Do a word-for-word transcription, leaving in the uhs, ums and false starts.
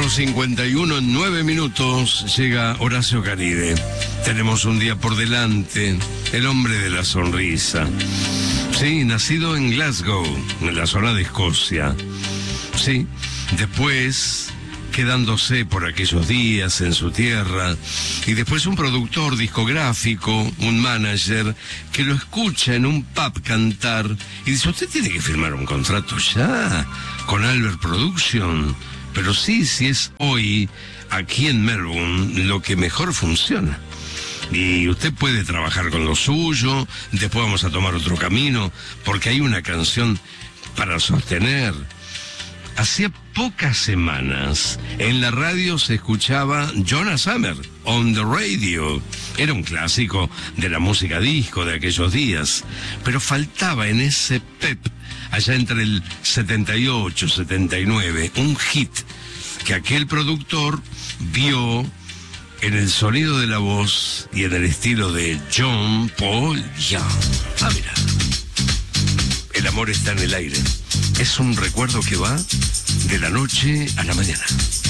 cuatro cincuenta y uno, en nueve minutos llega Horacio Caride. Tenemos un día por delante, el hombre de la sonrisa. Sí, nacido en Glasgow, en la zona de Escocia. Sí, después quedándose por aquellos días en su tierra, y después un productor discográfico, un manager, que lo escucha en un pub cantar y dice: usted tiene que firmar un contrato ya con Albert Production. Pero sí, sí es hoy, aquí en Melbourne, lo que mejor funciona. Y usted puede trabajar con lo suyo, después vamos a tomar otro camino, porque hay una canción para sostener. Hacía pocas semanas en la radio se escuchaba Donna Summer, On the Radio. Era un clásico de la música disco de aquellos días, pero faltaba en ese pep, allá entre el setenta y ocho, setenta y nueve, un hit que aquel productor vio en el sonido de la voz y en el estilo de John Paul Young. Ah, mira. El amor está en el aire. Es un recuerdo que va de la noche a la mañana.